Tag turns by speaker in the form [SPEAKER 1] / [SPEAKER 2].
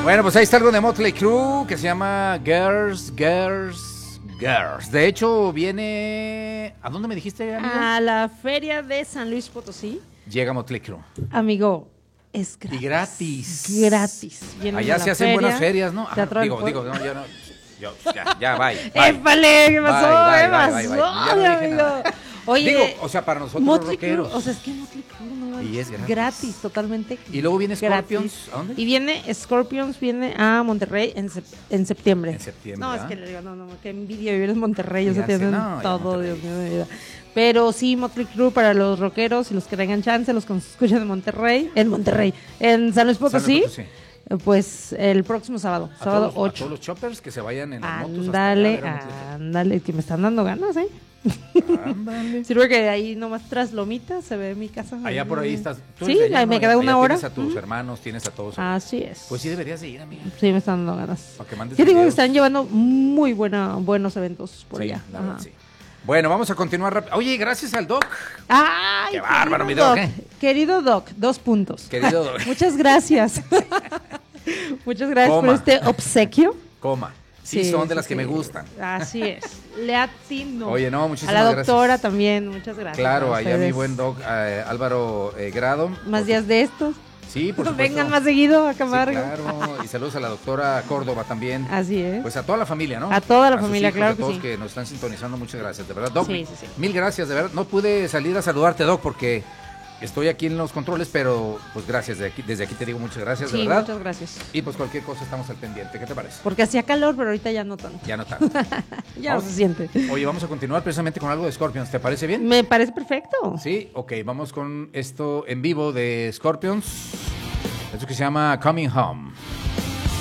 [SPEAKER 1] Bueno, pues ahí está algo de Motley Crue que se llama Girls. De hecho, viene... ¿A dónde me dijiste, amigo?
[SPEAKER 2] A la feria de San Luis Potosí.
[SPEAKER 1] Llega Motley Crue.
[SPEAKER 2] Amigo, es gratis.
[SPEAKER 1] Y gratis.
[SPEAKER 2] Gratis. Vienen
[SPEAKER 1] Allá
[SPEAKER 2] a la
[SPEAKER 1] se hacen
[SPEAKER 2] feria,
[SPEAKER 1] buenas ferias, ¿no?
[SPEAKER 2] Teatro del
[SPEAKER 1] Digo,
[SPEAKER 2] Pueblo.
[SPEAKER 1] no, yo no. Ya, bye.
[SPEAKER 2] ¡Épale! ¿Qué pasó?
[SPEAKER 1] Bye,
[SPEAKER 2] ¿Qué
[SPEAKER 1] bye.
[SPEAKER 2] pasó,
[SPEAKER 1] Ya no dije
[SPEAKER 2] amigo?
[SPEAKER 1] nada.
[SPEAKER 2] Oye,
[SPEAKER 1] Digo, o sea, para nosotros los
[SPEAKER 2] Motley Crue,
[SPEAKER 1] rockeros.
[SPEAKER 2] o sea, es que Motley Crue no
[SPEAKER 1] Y es
[SPEAKER 2] gratis, totalmente.
[SPEAKER 1] Y luego viene Scorpions.
[SPEAKER 2] gratis.
[SPEAKER 1] ¿A dónde?
[SPEAKER 2] Y viene Scorpions, viene a Monterrey en septiembre.
[SPEAKER 1] En septiembre,
[SPEAKER 2] No, es
[SPEAKER 1] ¿ah?
[SPEAKER 2] que le digo, no, qué envidia vivir en Monterrey, o sea,
[SPEAKER 1] Ya sé,
[SPEAKER 2] tienen
[SPEAKER 1] no, ya
[SPEAKER 2] todo,
[SPEAKER 1] Monterrey.
[SPEAKER 2] Dios mío de mi vida. Pero sí, Motley Crue para los rockeros y los que tengan chance, los que nos escuchan en Monterrey, en San Luis Potosí, pues el próximo sábado, sábado
[SPEAKER 1] A
[SPEAKER 2] 8.
[SPEAKER 1] todos los choppers que se vayan en las motos.
[SPEAKER 2] Ándale, que me están dando ganas, ¿eh?
[SPEAKER 1] Ándale.
[SPEAKER 2] Sirve que ahí nomás tras Lomitas se ve mi casa.
[SPEAKER 1] Allá por ahí estás. Tú
[SPEAKER 2] Sí,
[SPEAKER 1] eres de allá,
[SPEAKER 2] me
[SPEAKER 1] ¿no?
[SPEAKER 2] queda una
[SPEAKER 1] Allá
[SPEAKER 2] hora.
[SPEAKER 1] Tienes a tus hermanos, tienes a todos.
[SPEAKER 2] Así es.
[SPEAKER 1] Pues sí deberías de ir, amiga.
[SPEAKER 2] Sí, me están dando ganas.
[SPEAKER 1] Para que mandes
[SPEAKER 2] Yo digo que
[SPEAKER 1] videos.
[SPEAKER 2] están llevando muy buenos eventos por
[SPEAKER 1] Sí,
[SPEAKER 2] allá.
[SPEAKER 1] la verdad,
[SPEAKER 2] Ajá.
[SPEAKER 1] sí. Bueno, vamos a continuar rápido. Oye, gracias al Doc.
[SPEAKER 2] ¡Ay!
[SPEAKER 1] Qué bárbaro, mi
[SPEAKER 2] querido
[SPEAKER 1] Doc,
[SPEAKER 2] Doc,
[SPEAKER 1] ¿eh?
[SPEAKER 2] Querido Doc, 2 puntos.
[SPEAKER 1] Querido Doc.
[SPEAKER 2] Muchas gracias. Muchas gracias
[SPEAKER 1] Coma.
[SPEAKER 2] por este obsequio.
[SPEAKER 1] Coma. Sí, son de las que me
[SPEAKER 2] sí.
[SPEAKER 1] gustan.
[SPEAKER 2] Así es. Le atino.
[SPEAKER 1] Oye, no,
[SPEAKER 2] A
[SPEAKER 1] muchísimas
[SPEAKER 2] la
[SPEAKER 1] gracias.
[SPEAKER 2] doctora también, muchas gracias.
[SPEAKER 1] Claro,
[SPEAKER 2] a
[SPEAKER 1] allá mi
[SPEAKER 2] ustedes.
[SPEAKER 1] buen Doc Álvaro Grado.
[SPEAKER 2] Más días de estos.
[SPEAKER 1] Sí, por supuesto.
[SPEAKER 2] Vengan más seguido a
[SPEAKER 1] Sí,
[SPEAKER 2] Camargo.
[SPEAKER 1] claro, y saludos a la doctora Córdoba también.
[SPEAKER 2] Así es.
[SPEAKER 1] Pues a toda la familia, ¿no?
[SPEAKER 2] A toda la
[SPEAKER 1] sus
[SPEAKER 2] familia,
[SPEAKER 1] hijos,
[SPEAKER 2] claro
[SPEAKER 1] a
[SPEAKER 2] que
[SPEAKER 1] todos
[SPEAKER 2] sí.
[SPEAKER 1] que nos están sintonizando, muchas gracias, de verdad, Doc.
[SPEAKER 2] Sí.
[SPEAKER 1] Mil gracias, de verdad. No pude salir a saludarte, Doc, porque estoy aquí en los controles, pero pues gracias, desde aquí te digo muchas gracias, de
[SPEAKER 2] Sí,
[SPEAKER 1] verdad.
[SPEAKER 2] muchas gracias.
[SPEAKER 1] Y pues cualquier cosa estamos al pendiente, ¿qué te parece?
[SPEAKER 2] Porque hacía calor, pero ahorita ya no tanto.
[SPEAKER 1] Ya no tanto.
[SPEAKER 2] Ya no se siente.
[SPEAKER 1] Oye, vamos a continuar precisamente con algo de Scorpions, ¿te parece bien?
[SPEAKER 2] Me parece perfecto.
[SPEAKER 1] Sí, ok, vamos con esto en vivo de Scorpions. Esto que se llama Coming Home.